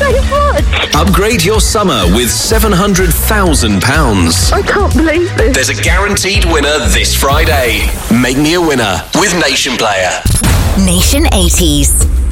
so much. Upgrade your summer with £700,000. I can't believe this. There's a guaranteed winner this Friday. Make me a winner with Nation Player. Nation 80s.